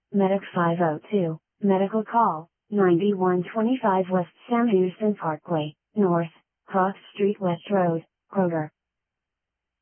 Medic 502, medical call, 9125 West Sam Houston Parkway, North, Cross Street West Road, Kroger.